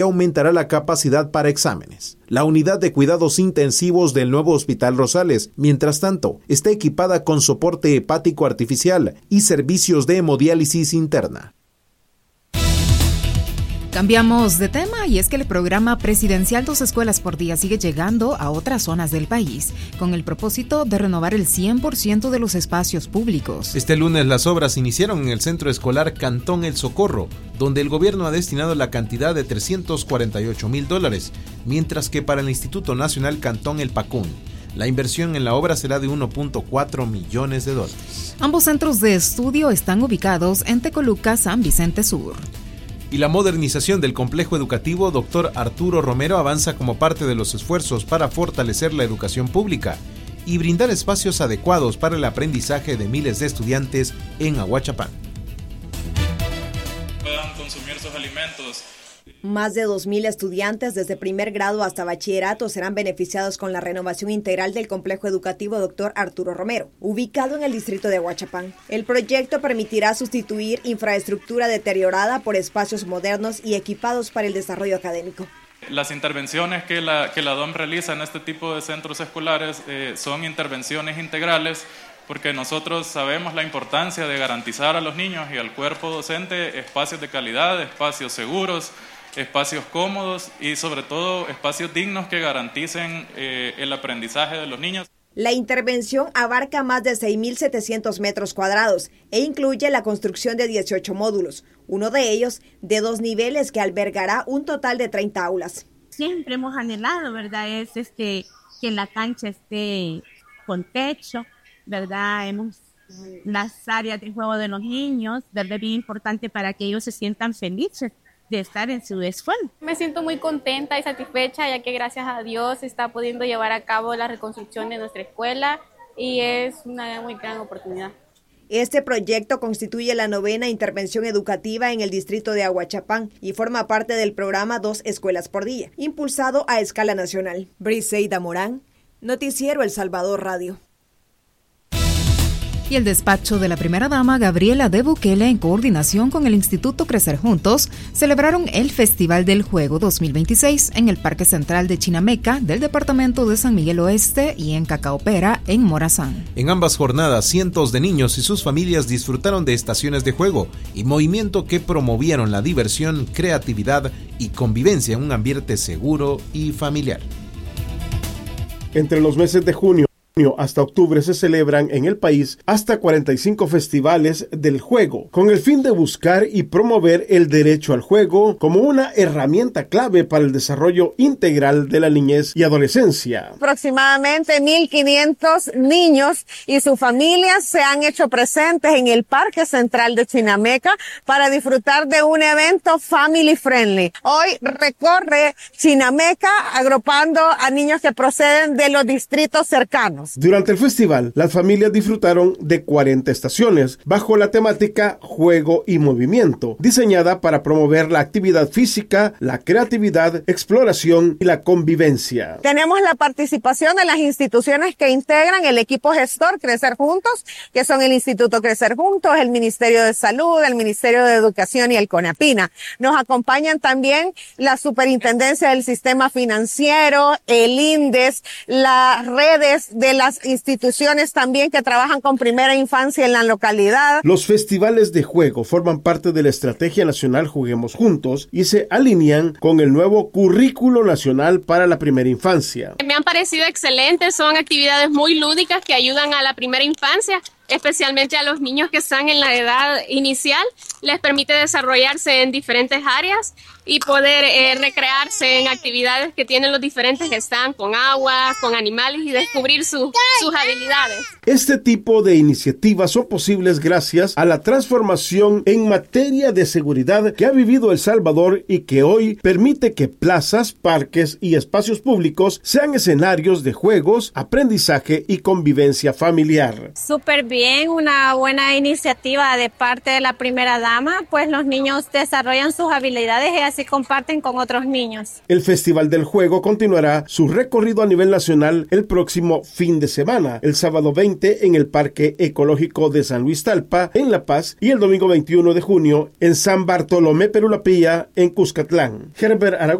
aumentará la capacidad para exámenes. La unidad de cuidados intensivos del nuevo Hospital Rosales, mientras tanto, está equipada con soporte hepático artificial y servicios de hemodiálisis interna. Cambiamos de tema y es que el programa presidencial 2 escuelas por día sigue llegando a otras zonas del país con el propósito de renovar el 100% de los espacios públicos. Este lunes las obras iniciaron en el centro escolar Cantón El Socorro, donde el gobierno ha destinado la cantidad de $348,000, mientras que para el Instituto Nacional Cantón El Pacún, la inversión en la obra será de $1.4 millones. Ambos centros de estudio están ubicados en Tecoluca, San Vicente Sur. Y la modernización del complejo educativo Dr. Arturo Romero avanza como parte de los esfuerzos para fortalecer la educación pública y brindar espacios adecuados para el aprendizaje de miles de estudiantes en Ahuachapán. Puedan consumir sus alimentos. Más de 2,000 estudiantes desde primer grado hasta bachillerato serán beneficiados con la renovación integral del complejo educativo Dr. Arturo Romero, ubicado en el distrito de Ahuachapán. El proyecto permitirá sustituir infraestructura deteriorada por espacios modernos y equipados para el desarrollo académico. Las intervenciones que la DOM realiza en este tipo de centros escolares son intervenciones integrales, porque nosotros sabemos la importancia de garantizar a los niños y al cuerpo docente espacios de calidad, espacios seguros, espacios cómodos y sobre todo espacios dignos que garanticen el aprendizaje de los niños. La intervención abarca más de 6.700 metros cuadrados e incluye la construcción de 18 módulos, uno de ellos de 2 niveles que albergará un total de 30 aulas. Siempre hemos anhelado, ¿verdad? Que la cancha esté con techo, ¿verdad? Las áreas de juego de los niños, ¿verdad? Bien importante para que ellos se sientan felices de estar en su escuela. Me siento muy contenta y satisfecha, ya que gracias a Dios se está pudiendo llevar a cabo la reconstrucción de nuestra escuela y es una muy gran oportunidad. Este proyecto constituye la 9ª intervención educativa en el distrito de Ahuachapán y forma parte del programa 2 escuelas por día, impulsado a escala nacional. Briseida Morán, Noticiero El Salvador Radio. Y el despacho de la primera dama Gabriela de Bukele, en coordinación con el Instituto Crecer Juntos, celebraron el Festival del Juego 2026 en el Parque Central de Chinameca del departamento de San Miguel Oeste y en Cacaopera, en Morazán. En ambas jornadas, cientos de niños y sus familias disfrutaron de estaciones de juego y movimiento que promovieron la diversión, creatividad y convivencia en un ambiente seguro y familiar. Entre los meses de junio hasta octubre se celebran en el país hasta 45 festivales del juego, con el fin de buscar y promover el derecho al juego como una herramienta clave para el desarrollo integral de la niñez y adolescencia. Aproximadamente 1,500 niños y sus familias se han hecho presentes en el Parque Central de Chinameca para disfrutar de un evento family friendly. Hoy recorre Chinameca agrupando a niños que proceden de los distritos cercanos. Durante el festival, las familias disfrutaron de 40 estaciones bajo la temática Juego y Movimiento, diseñada para promover la actividad física, la creatividad, exploración y la convivencia. Tenemos la participación de las instituciones que integran el equipo gestor Crecer Juntos, que son el Instituto Crecer Juntos, el Ministerio de Salud, el Ministerio de Educación y el CONAPINA. Nos acompañan también la Superintendencia del Sistema Financiero, el INDES, las redes de las instituciones también que trabajan con primera infancia en la localidad. Los festivales de juego forman parte de la Estrategia Nacional Juguemos Juntos y se alinean con el nuevo Currículo Nacional para la Primera Infancia. Me han parecido excelentes, son actividades muy lúdicas que ayudan a la primera infancia, especialmente a los niños que están en la edad inicial, les permite desarrollarse en diferentes áreas y poder recrearse en actividades que tienen los diferentes que están con agua, con animales y descubrir sus habilidades. Este tipo de iniciativas son posibles gracias a la transformación en materia de seguridad que ha vivido El Salvador y que hoy permite que plazas, parques y espacios públicos sean escenarios de juegos, aprendizaje y convivencia familiar. Súper bien. también una buena iniciativa de parte de la primera dama, pues los niños desarrollan sus habilidades y así comparten con otros niños. El Festival del Juego continuará su recorrido a nivel nacional el próximo fin de semana, el sábado 20 en el Parque Ecológico de San Luis Talpa, en La Paz, y el domingo 21 de junio en San Bartolomé Perulapilla, en Cuscatlán. Herbert Aragón.